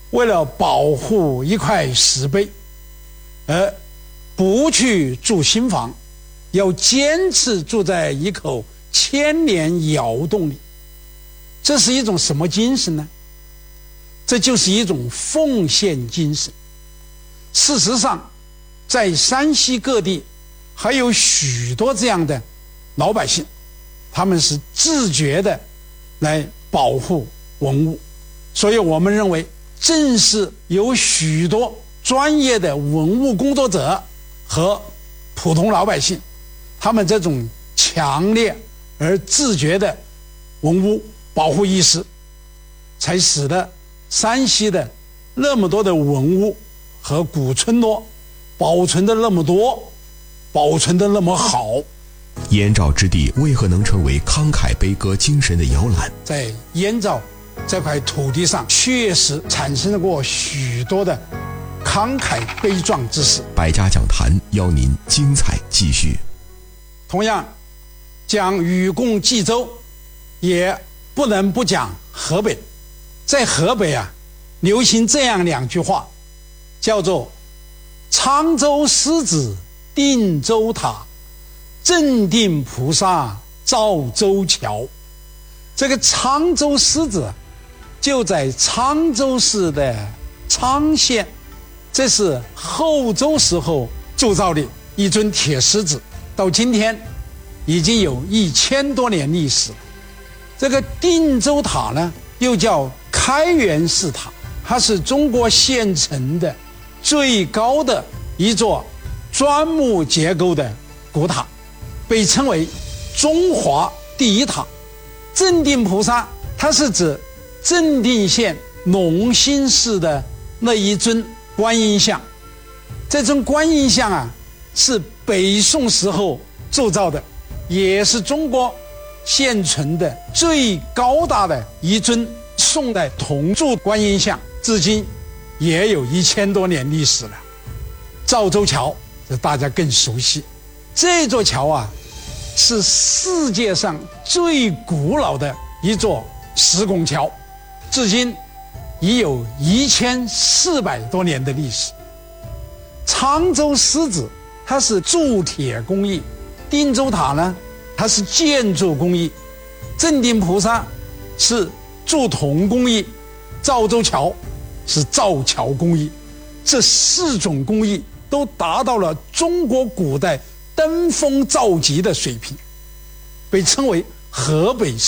为了保护一块石碑，而不去筑新房，要坚持住在一口千年窑洞里。这是一种什么精神呢？这就是一种奉献精神。事实上，在山西各地还有许多这样的老百姓，他们是自觉的来保护文物。所以我们认为，正是有许多专业的文物工作者和普通老百姓，他们这种强烈而自觉的文物保护意识，才使得山西的那么多的文物和古村落保存的那么多，保存的那么好。 燕赵之地为何能成为慷慨悲歌精神的摇篮？ 在燕赵这块土地上，确实产生了过许多的慷慨悲壮之事。 百家讲坛邀您精彩继续。 同样，讲禹贡冀州，也不能不讲河北。在河北啊，流行这样两句话，叫做沧州狮子定州塔，镇定菩萨造州桥。这个沧州狮子就在沧州市的沧县，这是后周时候铸造的一尊铁狮子，到今天已经有1000多年历史。这个定州塔呢，又叫开元寺塔，它是中国现存的最高的一座砖木结构的古塔，被称为中华第一塔。镇定菩萨，它是指镇定县龙兴市的那一尊观音像。这尊观音像啊，是北宋时候铸造的，也是中国现存的最高大的一尊宋代铜铸观音像，至今也有1000多年历史了。赵州桥，这大家更熟悉。这座桥啊，是世界上最古老的一座石拱桥，至今已有1400多年的历史。沧州狮子它是铸铁工艺，定州塔呢它是建筑工艺，镇定菩萨是铸铜工艺，赵州桥是造桥工艺。这4种工艺都达到了中国古代登峰造极的水平，被称为河北